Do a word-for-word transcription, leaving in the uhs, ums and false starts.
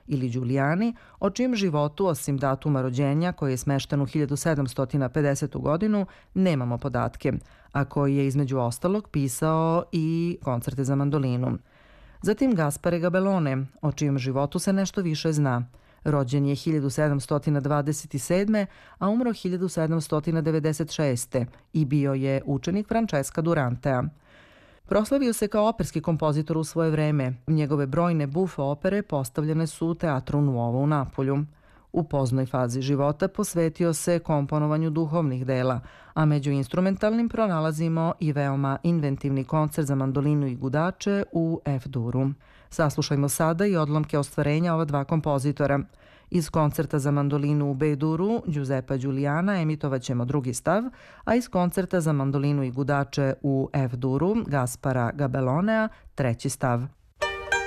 ili Giuliani, o čijem životu, osim datuma rođenja koji je smešten u hiljadu sedamsto pedesetu godinu, nemamo podatke, a koji je između ostalog pisao i koncerte za mandolinu. Zatim Gaspare Gabellone, o čijem životu se nešto više zna. Rođen je hiljadu sedamsto dvadeset sedme. a umro hiljadu sedamsto devedeset šeste. i bio je učenik Francesca Durantea. Proslavio se kao operski kompozitor u svoje vreme. Njegove brojne buffe opere postavljene su u Teatru Nuovo u Napolju. U poznoj fazi života posvetio se komponovanju duhovnih dela, a među instrumentalnim pronalazimo i veoma inventivni koncert za mandolinu i gudače u F-duru. Saslušajmo sada i odlomke ostvarenja ova dva kompozitora. Iz koncerta za mandolinu u B-duru Giuseppa Giuliana emitovaćemo drugi stav, a iz koncerta za mandolinu i gudače u F-duru Gaspara Gabellonea treći stav.